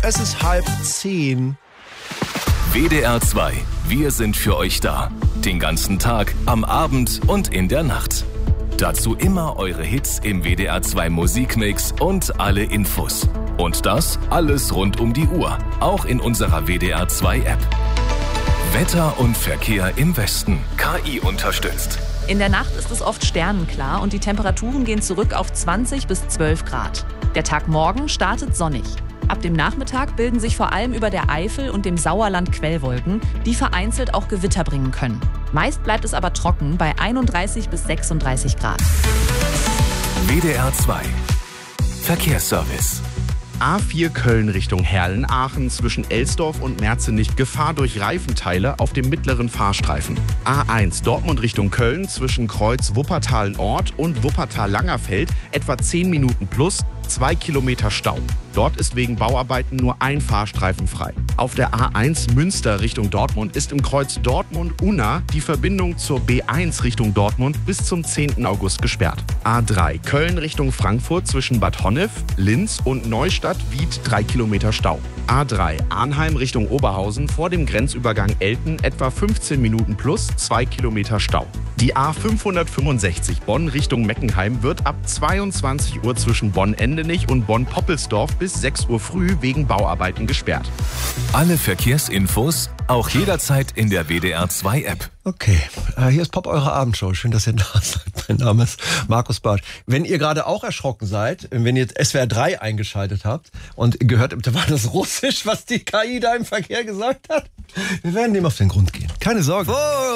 Es ist 9:30. WDR 2. Wir sind für euch da. Den ganzen Tag, am Abend und in der Nacht. Dazu immer eure Hits im WDR 2 Musikmix und alle Infos. Und das alles rund um die Uhr. Auch in unserer WDR 2 App. Wetter und Verkehr im Westen. KI unterstützt. In der Nacht ist es oft sternenklar und die Temperaturen gehen zurück auf 20 bis 12 Grad. Der Tag morgen startet sonnig. Ab dem Nachmittag bilden sich vor allem über der Eifel und dem Sauerland Quellwolken, die vereinzelt auch Gewitter bringen können. Meist bleibt es aber trocken bei 31 bis 36 Grad. WDR 2 Verkehrsservice. A4 Köln Richtung Herlen-Aachen zwischen Elsdorf und Merzenich Gefahr durch Reifenteile auf dem mittleren Fahrstreifen. A1 Dortmund Richtung Köln zwischen Kreuz Wuppertal-Nord und Wuppertal-Langerfeld etwa 10 Minuten plus 2 Kilometer Stau. Dort ist wegen Bauarbeiten nur ein Fahrstreifen frei. Auf der A1 Münster Richtung Dortmund ist im Kreuz Dortmund-Unna die Verbindung zur B1 Richtung Dortmund bis zum 10. August gesperrt. A3 Köln Richtung Frankfurt zwischen Bad Honnef, Linz und Neustadt-Wied 3 Kilometer Stau. A3 Arnheim Richtung Oberhausen vor dem Grenzübergang Elten etwa 15 Minuten plus 2 Kilometer Stau. Die A565 Bonn Richtung Meckenheim wird ab 22 Uhr zwischen Bonn-Endenich und Bonn-Poppelsdorf bis 6 Uhr früh wegen Bauarbeiten gesperrt. Alle Verkehrsinfos auch jederzeit in der WDR 2 App. Okay, hier ist Pop, eure Abendshow. Schön, dass ihr da seid. Mein Name ist Markus Bartsch. Wenn ihr gerade auch erschrocken seid, wenn ihr jetzt SWR 3 eingeschaltet habt und gehört habt, war das Russisch, was die KI da im Verkehr gesagt hat? Wir werden dem auf den Grund gehen. Keine Sorge.